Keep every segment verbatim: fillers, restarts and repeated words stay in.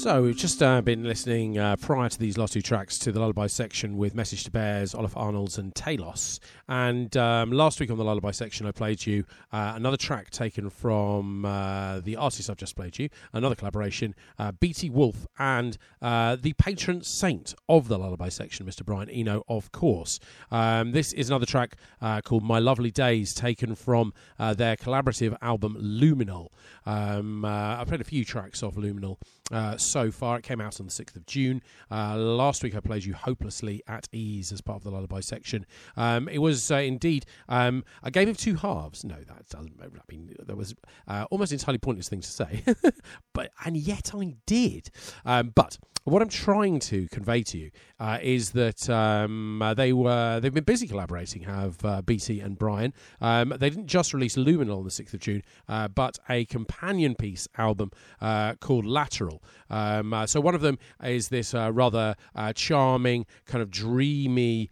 So we've just uh, been listening uh, prior to these last two tracks to the Lullaby section with Message to Bears, Olaf Arnolds and Talos. And um, last week on the Lullaby section I played you uh, another track taken from uh, the artist I've just played you, another collaboration, uh, B T Wolf and uh, the patron saint of the Lullaby section, Mister Brian Eno, of course. Um, this is another track uh, called My Lovely Days, taken from uh, their collaborative album Luminal. Um, uh, I played a few tracks of Luminal uh, so far. It came out on the sixth of June. Uh, last week I played you Hopelessly at Ease as part of the Lullaby section. Um, it was uh, indeed um, a game of two halves. No, that doesn't, I mean, that was uh, almost an entirely pointless thing to say. but And yet I did. Um, but what I'm trying to convey to you uh, is that um, uh, they were, they've been busy collaborating, have uh, B T and Brian. Um, they didn't just release Luminal on the sixth of June, uh, but a companion piece album uh, called Lateral. Um, uh, so one of them is this uh, rather uh, charming, kind of dreamy,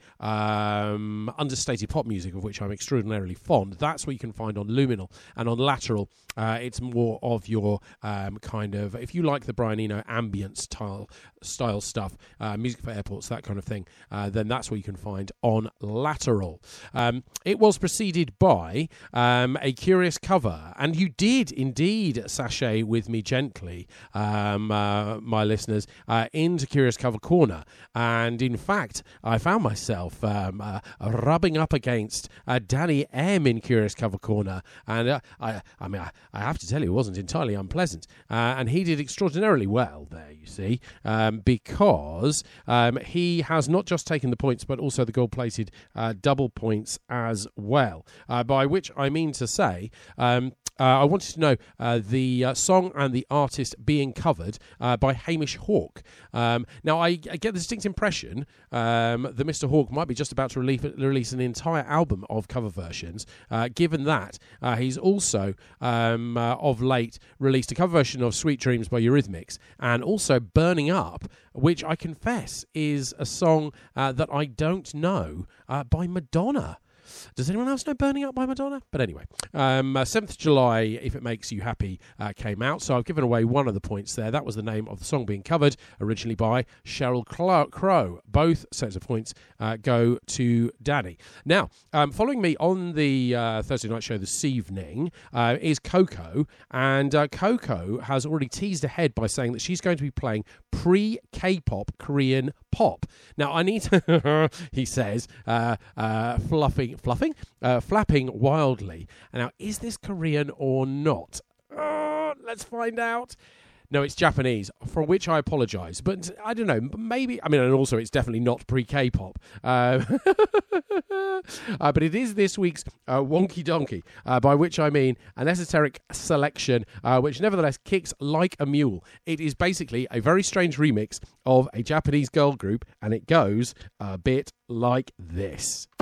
um, understated pop music, of which I'm extraordinarily fond. That's what you can find on Luminal. And on Lateral, uh, it's more of your um, kind of, if you like the Brian Eno ambient style, style stuff, uh, music for airports, that kind of thing, uh, then that's what you can find on Lateral. Um, it was preceded by um, a curious cover, and you did indeed sashay with me gently, um, uh, my listeners, uh, into Curious Cover Corner. And in fact, I found myself um, uh, rubbing up against uh, Danny M in Curious Cover Corner, and uh, I, I mean, I, I have to tell you, it wasn't entirely unpleasant, uh, and he did extraordinarily well there, you see, um, because um, he has not just taken the points, but also the gold-plated uh, double points as well, uh, by which I mean to say, um, Uh, I wanted to know uh, the uh, song and the artist being covered uh, by Hamish Hawke. Um, now, I, I get the distinct impression um, that Mister Hawke might be just about to release, release an entire album of cover versions, uh, given that uh, he's also, um, uh, of late, released a cover version of Sweet Dreams by Eurythmics, and also Burning Up, which I confess is a song uh, that I don't know uh, by Madonna. Does anyone else know Burning Up by Madonna? But anyway, um, uh, seventh of July, If It Makes You Happy, uh, came out. So I've given away one of the points there. That was the name of the song being covered, originally by Sheryl Crow. Both sets of points uh, go to Danny. Now, um, following me on the uh, Thursday night show this evening uh, is Coco. And uh, Coco has already teased ahead by saying that she's going to be playing pre-K-pop Korean pop. Now, I need to, he says, uh, uh, fluffing, fluffing, uh, flapping wildly. Now, is this Korean or not? Uh, let's find out. No, it's Japanese, for which I apologise. But I don't know, maybe, I mean, and also it's definitely not pre-K-pop. Uh, uh, but it is this week's uh, Wonky Donkey, uh, by which I mean an esoteric selection, uh, which nevertheless kicks like a mule. It is basically a very strange remix of a Japanese girl group, and it goes a bit like this.